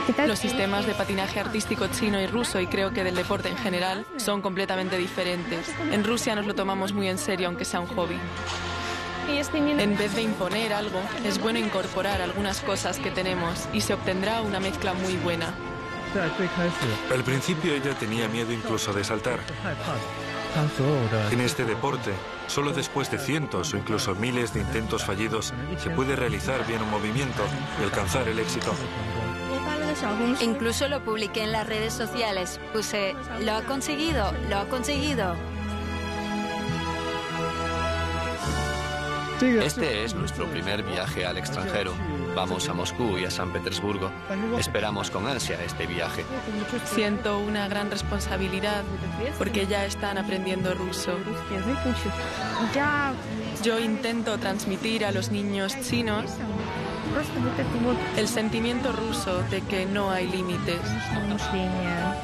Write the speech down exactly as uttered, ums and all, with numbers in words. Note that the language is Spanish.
Los sistemas de patinaje artístico chino y ruso, y creo que del deporte en general, son completamente diferentes. En Rusia nos lo tomamos muy en serio, aunque sea un hobby. En vez de imponer algo, es bueno incorporar algunas cosas que tenemos y se obtendrá una mezcla muy buena. Al principio ella tenía miedo incluso de saltar. En este deporte, solo después de cientos o incluso miles de intentos fallidos, se puede realizar bien un movimiento y alcanzar el éxito. Incluso lo publiqué en las redes sociales. Puse, lo ha conseguido, lo ha conseguido. Este es nuestro primer viaje al extranjero. Vamos a Moscú y a San Petersburgo. Esperamos con ansia este viaje. Siento una gran responsabilidad porque ya están aprendiendo ruso. Yo intento transmitir a los niños chinos el sentimiento ruso de que no hay límites.